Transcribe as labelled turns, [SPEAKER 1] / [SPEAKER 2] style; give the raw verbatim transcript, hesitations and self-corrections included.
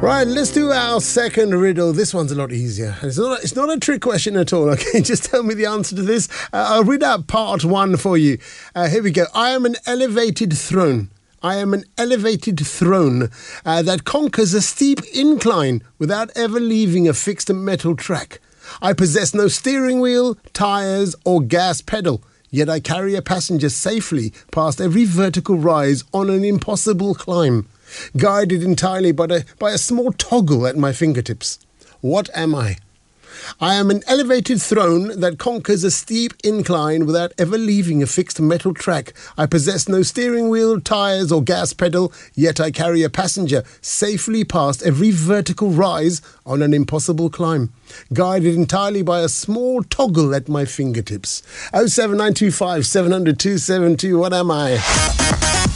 [SPEAKER 1] Right, let's do our second riddle. This one's a lot easier. It's not a, it's not a trick question at all, okay? Just tell me the answer to this. Uh, I'll read out part one for you. Uh, here we go. I am an elevated throne. I am an elevated throne uh, that conquers a steep incline without ever leaving a fixed metal track. I possess no steering wheel, tyres or gas pedal, yet I carry a passenger safely past every vertical rise on an impossible climb, guided entirely by a, by a small toggle at my fingertips. What am I? I am an elevated throne that conquers a steep incline without ever leaving a fixed metal track. I possess no steering wheel, tyres or gas pedal, yet I carry a passenger safely past every vertical rise on an impossible climb, guided entirely by a small toggle at my fingertips. oh seven nine two five, seven hundred, two seven two. What am I?